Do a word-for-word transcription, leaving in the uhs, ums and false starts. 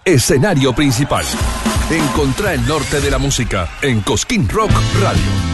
escenario principal. Encontrá el norte de la música en Cosquín Rock Radio.